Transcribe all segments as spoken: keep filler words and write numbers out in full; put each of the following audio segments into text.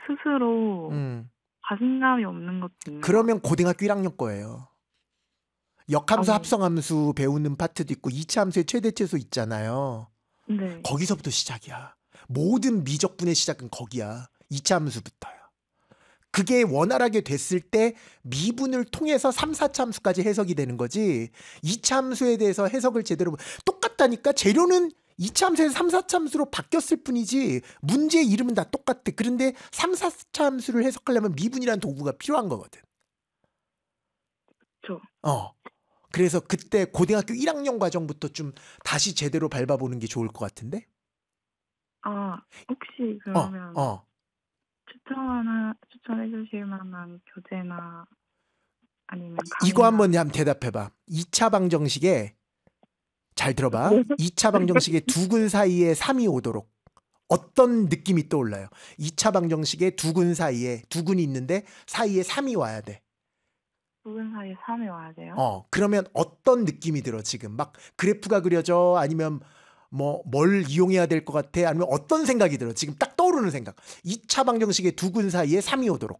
스스로 음. 자신감이 없는 것도 있는 것 그러면 같아요. 고등학교 일 학년 거예요. 역함수, 어. 합성함수 배우는 파트도 있고 이 차 함수의 최대치수 있잖아요. 네. 거기서부터 시작이야. 모든 미적분의 시작은 거기야. 이 차 함수부터요. 그게 원활하게 됐을 때 미분을 통해서 삼, 사 차 함수까지 해석이 되는 거지. 이 차 함수에 대해서 해석을 제대로 똑같다니까. 재료는 이 차 함수에서 삼, 사 차 함수로 바뀌었을 뿐이지 문제의 이름은 다 똑같아. 그런데 삼, 사 차 함수를 해석하려면 미분이라는 도구가 필요한 거거든. 그쵸. 어. 그래서 그때 고등학교 일 학년 과정부터 좀 다시 제대로 밟아보는 게 좋을 것 같은데? 아, 혹시 어, 그러면 어. 추천하나 추천해 주실 만한 교재나 아니면 이거 강의나 한번 한번 대답해봐. 이 차 방정식에 잘 들어봐. 네. 이 차 방정식에 두 근 사이에 삼이 오도록 어떤 느낌이 떠올라요? 이 차 방정식에 두 근 사이에 두 근이 있는데 사이에 삼이 와야 돼. 두 근 사이에 삼이 와야 돼요? 어, 그러면 어떤 느낌이 들어 지금? 막 그래프가 그려져? 아니면 뭐 뭘 이용해야 될 것 같아? 아니면 어떤 생각이 들어? 지금 딱 떠오르는 생각. 이 차 방정식에 두 근 사이에 삼이 오도록.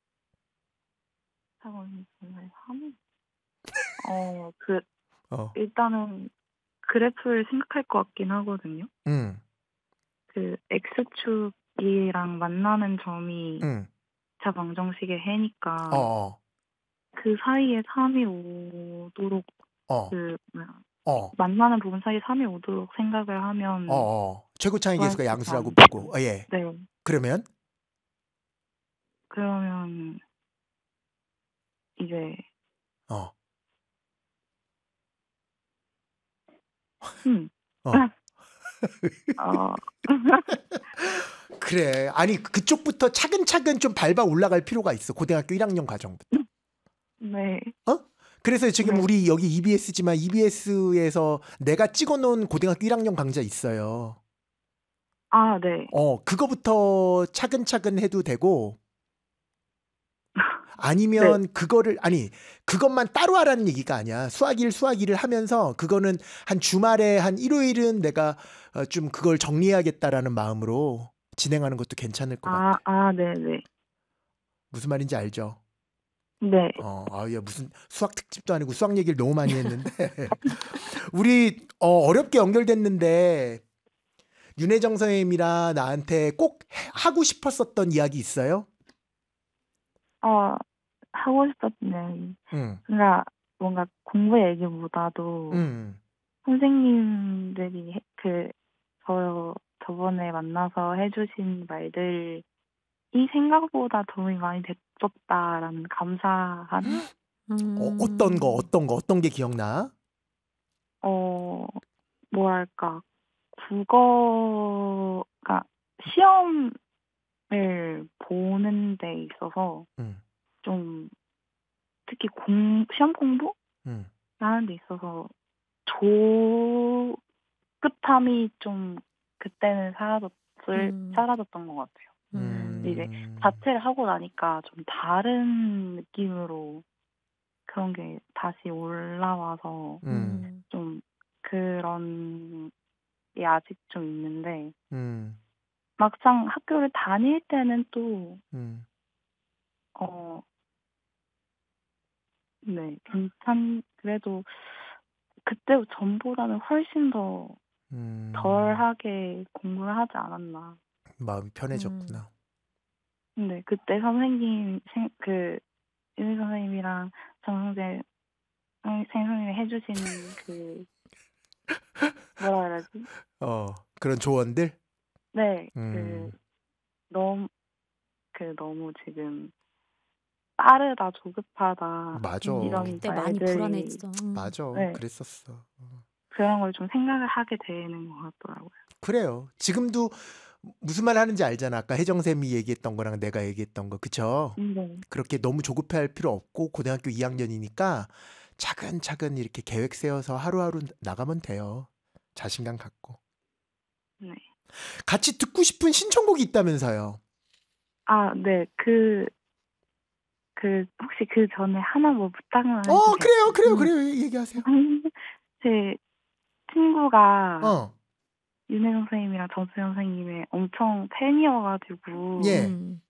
두 근 사이에 삼이? 어, 그 어, 일단은 그래프를 생각할 것 같긴 하거든요. 음, 그 X축이랑 만나는 점이 음, 자 방정식의 해니까 어, 그 사이에 삼이 오도록 어, 그 뭐야 어, 만나는 부분 사이에 삼이 오도록 생각을 어, 하면 어. 최고차이 구할 계수가 수 있지 양수라고 보고, 않을까요? 어, 예. 네. 그러면 그러면 이제 어, 음. 어. 어. 그래. 아니 그쪽부터 차근차근 좀 밟아 올라갈 필요가 있어. 고등학교 일 학년 과정부터. 네. 어? 그래서 지금 네. 우리 여기 이비에스지만 이비에스에서 내가 찍어놓은 고등학교 일 학년 강좌 있어요. 아, 네. 어, 그거부터 차근차근 해도 되고 네. 아니면 그거를 아니 그것만 따로 하라는 얘기가 아니야. 수학일 수학일을 하면서 그거는 한 주말에 한 일요일은 내가 어, 좀 그걸 정리해야겠다라는 마음으로 진행하는 것도 괜찮을 것 같아. 아, 아, 네네. 무슨 말인지 알죠? 네. 어, 아, 야, 무슨 수학 특집도 아니고 수학 얘기를 너무 많이 했는데. 우리 어, 어렵게 연결됐는데 윤혜정 선생님이랑 나한테 꼭 해- 하고 싶었었던 이야기 있어요? 어, 하고 싶었는 응, 그러니까 뭔가 공부 얘기보다도 응, 선생님들이 해 그 저 저번에 만나서 해 주신 말들이 생각보다 도움이 많이 됐었다라는 감사한 어, 어떤 거, 음. 어떤 거, 어떤 게 기억나? 어 뭐랄까 국어가 시험을 보는 데 있어서 응, 좀 특히 공 시험 공부를 응, 하는 데 있어서 조급함이 좀 그때는 사라졌을 음. 사라졌던 것 같아요. 근데 이제 음. 음, 자퇴를 하고 나니까 좀 다른 느낌으로 그런 게 다시 올라와서 음, 음. 좀 그런 게 아직 좀 있는데 음, 막상 학교를 다닐 때는 또 음, 어 네 괜찮 그래도 그때 전보다는 훨씬 더 음, 덜하게 공부를 하지 않았나. 마음이 음. 편해졌구나. 근데 그때 선생님 생 그 윤희 선생님이랑 정성재 선 선생님이 해 주신 그 뭐라 그러지? 어, 그런 조언들? 네. 그 음, 너무 그 너무 지금 "빠르다. 조급하다." 맞아, 음. 이런 그때 많이 말들이 불안했어. 음. 맞아, 네. 그랬었어. 어. 그런 걸 좀 생각을 하게 되는 것 같더라고요. 그래요. 지금도 무슨 말 하는지 알잖아. 아까 혜정쌤이 얘기했던 거랑 내가 얘기했던 거. 그쵸? 음 네. 그렇게 너무 조급해할 필요 없고 고등학교 이 학년이니까 차근차근 이렇게 계획 세워서 하루하루 나가면 돼요. 자신감 갖고. 네. 같이 듣고 싶은 신청곡이 있다면서요. 아 네. 그 그 혹시 그전에 하나 뭐 부탁만 해도 어, 그래요, 될까요? 그래요, 음. 그래요. 얘기하세요. 제 친구가 어, 윤혜 선생님이랑 정수영 선생님의 엄청 팬이어 가지고 예. 음.